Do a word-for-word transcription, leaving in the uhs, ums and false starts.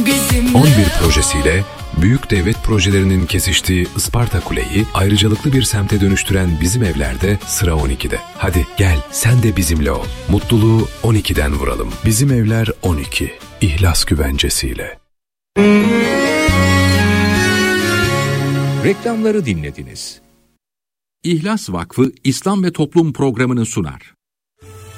on bir projesiyle büyük devlet projelerinin kesiştiği Isparta Kule'yi ayrıcalıklı bir semte dönüştüren Bizim Evler'de sıra on ikide. Hadi gel sen de bizimle ol. Mutluluğu on ikiden vuralım. Bizim Evler on iki. İhlas güvencesiyle. Reklamları dinlediniz. İhlas Vakfı İslam ve Toplum programını sunar.